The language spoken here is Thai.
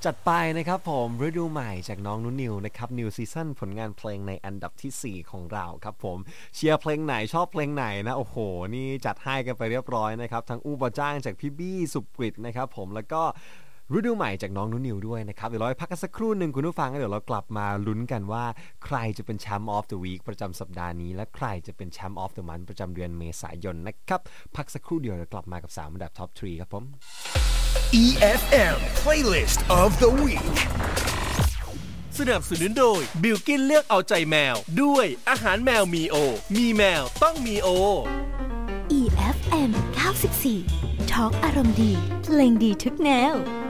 จัดไปนะครับผมฤดูใหม่จากน้องนุ่นนิวนะครับนิวซีซั่นผลงานเพลงในอันดับที่4ของเราครับผมเชียร์เพลงไหนชอบเพลงไหนนะโอ้โหนี่จัดให้กันไปเรียบร้อยนะครับทั้งอู้บอจ้างจากพี่บี้สุกฤตนะครับผมแล้วก็ฤดูใหม่จากน้องนุ่นนิวด้วยนะครับเดี๋ยวเราไปพักกันสักครู่หนึ่งคุณผู้ฟังแล้วเดี๋ยวเรากลับมาลุ้นกันว่าใครจะเป็นแชมป์ออฟเดอะวีคประจำสัปดาห์นี้และใครจะเป็นแชมป์ออฟเดอะมันประจำเดือนเมษายนนะครับพักสักครู่เดียวเดี๋ยวกลับมากับ3อันดับท็อป3ครับผม EFM Playlist of the Week สนับสนุนโดยบิลกินเลือกเอาใจแมวด้วยอาหารแมวมีโอมีแมวต้องมีโอ EFM 94 ทอล์กอารมณ์ดีเพลงดีทุกแนว